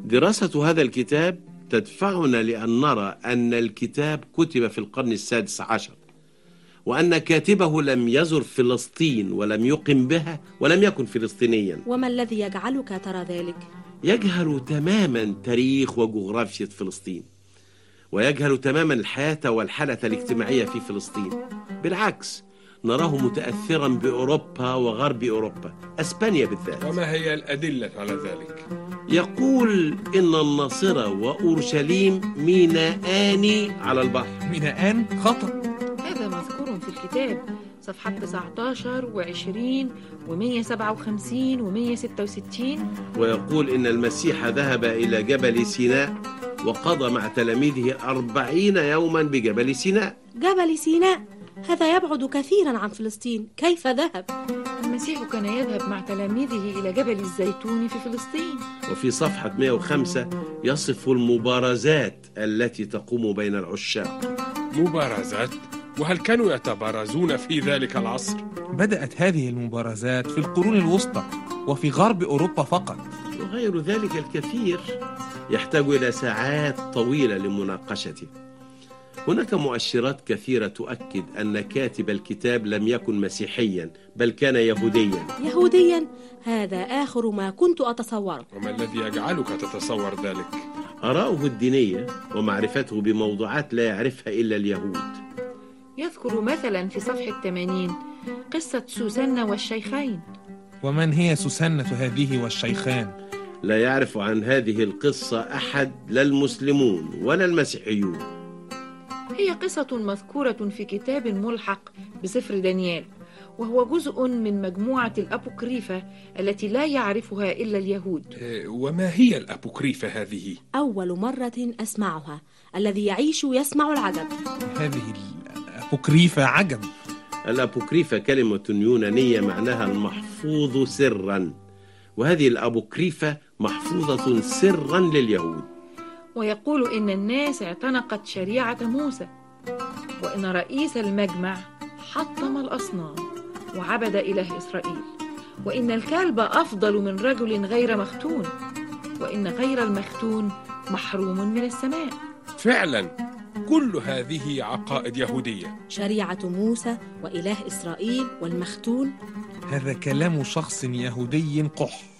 دراسة هذا الكتاب تدفعنا لأن نرى أن الكتاب كتب في القرن السادس عشر، وأن كاتبه لم يزر فلسطين ولم يقم بها ولم يكن فلسطينيا. وما الذي يجعلك ترى ذلك؟ يجهل تماما تاريخ وجغرافيا فلسطين، ويجهل تماما الحياة والحالة الاجتماعية في فلسطين. بالعكس، نراه متأثرا بأوروبا وغرب أوروبا، أسبانيا بالذات. وما هي الأدلة على ذلك؟ يقول إن الناصرة وأورشليم ميناءان على البحر. ميناءان؟ خطأ. هذا مذكور في الكتاب، صفحة 19 و20 و157 و166. ويقول إن المسيح ذهب إلى جبل سيناء وقضى مع تلاميذه 40 يوما بجبل سيناء. جبل سيناء هذا يبعد كثيرا عن فلسطين، كيف ذهب؟ المسيح كان يذهب مع تلاميذه إلى جبل الزيتون في فلسطين. وفي صفحة 105 يصف المبارزات التي تقوم بين العشاق. مبارزات؟ وهل كانوا يتبارزون في ذلك العصر؟ بدأت هذه المبارزات في القرون الوسطى وفي غرب أوروبا فقط. وغير ذلك الكثير يحتاج إلى ساعات طويلة لمناقشته. هناك مؤشرات كثيرة تؤكد أن كاتب الكتاب لم يكن مسيحيا، بل كان يهوديا. يهوديا؟ هذا آخر ما كنت أتصوره. وما الذي يجعلك تتصور ذلك؟ آراؤه الدينية ومعرفته بموضوعات لا يعرفها إلا اليهود. يذكر مثلا في صفحة 80 قصة سوسنة والشيخين. ومن هي سوسنة هذه والشيخان؟ لا يعرف عن هذه القصة أحد، لا المسلمون ولا المسيحيون. هي قصة مذكورة في كتاب ملحق بسفر دانيال، وهو جزء من مجموعة الأبوكريفة التي لا يعرفها إلا اليهود. وما هي الأبوكريفة هذه؟ أول مرة أسمعها، الذي يعيش يسمع العجب. هذه الأبوكريفة عجب. الأبوكريفة كلمة يونانية معناها المحفوظ سرا، وهذه الأبوكريفة محفوظة سرا لليهود. ويقول إن الناس اعتنقت شريعة موسى، وإن رئيس المجمع حطم الأصنام وعبد إله إسرائيل، وإن الكلب أفضل من رجل غير مختون، وإن غير المختون محروم من السماء. فعلا كل هذه عقائد يهودية. شريعة موسى وإله إسرائيل والمختون. هذا كلام شخص يهودي قح.